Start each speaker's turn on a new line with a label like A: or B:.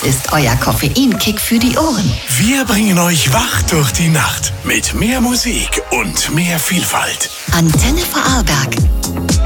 A: Das ist euer Koffeinkick für die Ohren.
B: Wir bringen euch wach durch die Nacht mit mehr Musik und mehr Vielfalt.
A: Antenne Vorarlberg.